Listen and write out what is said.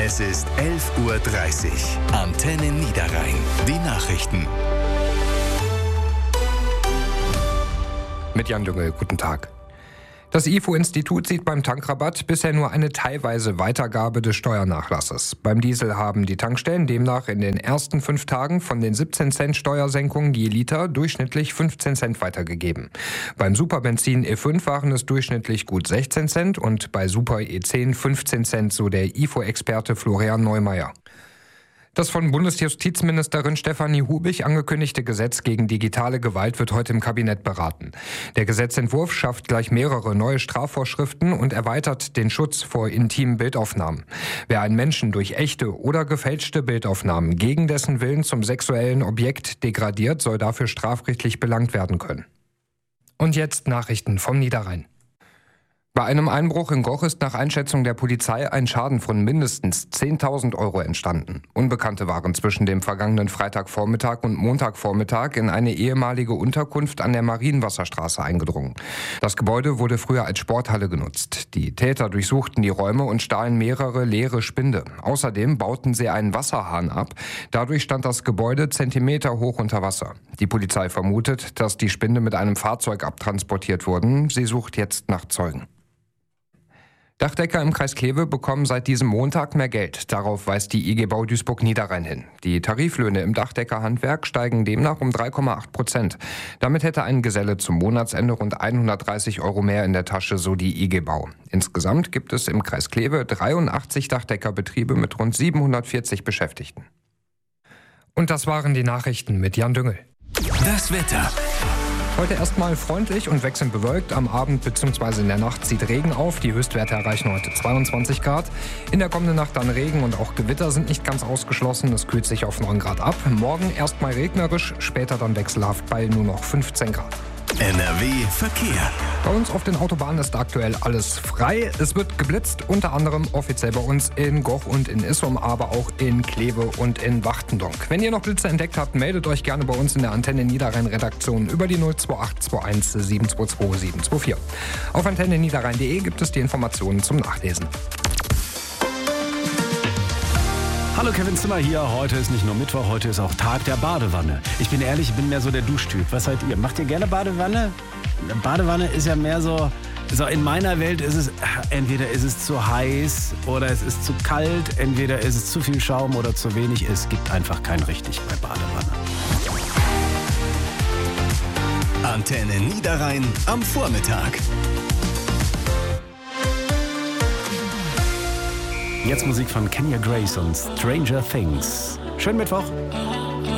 Es ist 11:30 Uhr. Antenne Niederrhein. Die Nachrichten. Mit Jan Düngel, guten Tag. Das IFO-Institut sieht beim Tankrabatt bisher nur eine teilweise Weitergabe des Steuernachlasses. Beim Diesel haben die Tankstellen demnach in den ersten 5 Tagen von den 17 Cent Steuersenkungen je Liter durchschnittlich 15 Cent weitergegeben. Beim Superbenzin E5 waren es durchschnittlich gut 16 Cent und bei Super E10 15 Cent, so der IFO-Experte Florian Neumeier. Das von Bundesjustizministerin Stefanie Hubig angekündigte Gesetz gegen digitale Gewalt wird heute im Kabinett beraten. Der Gesetzentwurf schafft gleich mehrere neue Strafvorschriften und erweitert den Schutz vor intimen Bildaufnahmen. Wer einen Menschen durch echte oder gefälschte Bildaufnahmen gegen dessen Willen zum sexuellen Objekt degradiert, soll dafür strafrechtlich belangt werden können. Und jetzt Nachrichten vom Niederrhein. Bei einem Einbruch in Goch ist nach Einschätzung der Polizei ein Schaden von mindestens 10.000 Euro entstanden. Unbekannte waren zwischen dem vergangenen Freitagvormittag und Montagvormittag in eine ehemalige Unterkunft an der Marienwasserstraße eingedrungen. Das Gebäude wurde früher als Sporthalle genutzt. Die Täter durchsuchten die Räume und stahlen mehrere leere Spinde. Außerdem bauten sie einen Wasserhahn ab. Dadurch stand das Gebäude Zentimeter hoch unter Wasser. Die Polizei vermutet, dass die Spinde mit einem Fahrzeug abtransportiert wurden. Sie sucht jetzt nach Zeugen. Dachdecker im Kreis Kleve bekommen seit diesem Montag mehr Geld. Darauf weist die IG Bau Duisburg-Niederrhein hin. Die Tariflöhne im Dachdeckerhandwerk steigen demnach um 3,8%. Damit hätte ein Geselle zum Monatsende rund 130 Euro mehr in der Tasche, so die IG Bau. Insgesamt gibt es im Kreis Kleve 83 Dachdeckerbetriebe mit rund 740 Beschäftigten. Und das waren die Nachrichten mit Jan Düngel. Das Wetter. Heute erstmal freundlich und wechselnd bewölkt. Am Abend bzw. in der Nacht zieht Regen auf. Die Höchstwerte erreichen heute 22 Grad. In der kommenden Nacht dann Regen und auch Gewitter sind nicht ganz ausgeschlossen. Es kühlt sich auf 9 Grad ab. Morgen erstmal regnerisch, später dann wechselhaft bei nur noch 15 Grad. NRW Verkehr. Bei uns auf den Autobahnen ist aktuell alles frei. Es wird geblitzt, unter anderem offiziell bei uns in Goch und in Issum, aber auch in Kleve und in Wachtendonk. Wenn ihr noch Blitze entdeckt habt, meldet euch gerne bei uns in der Antenne Niederrhein-Redaktion über die 02821 722 724. Auf antenneniederrhein.de gibt es die Informationen zum Nachlesen. Hallo, Kevin Zimmer hier. Heute ist nicht nur Mittwoch, heute ist auch Tag der Badewanne. Ich bin ehrlich, ich bin mehr so der Duschtyp. Was seid ihr? Macht ihr gerne Badewanne? Badewanne ist ja mehr so in meiner Welt ist es, entweder ist es zu heiß oder es ist zu kalt, entweder ist es zu viel Schaum oder zu wenig. Es gibt einfach kein richtig bei Badewanne. Antenne Niederrhein am Vormittag. Jetzt Musik von Kenya Grace und Stranger Things. Schönen Mittwoch.